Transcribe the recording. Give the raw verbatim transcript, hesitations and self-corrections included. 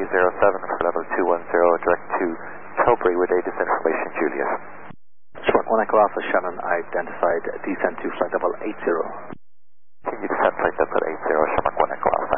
zero seven for level two one zero, direct to Tilbury with a descent information, Julius. Shark one Echo Alpha, Shannon identified descent to flight level eight zero. Continue descent flight level eight zero, Shark one Echo Alpha.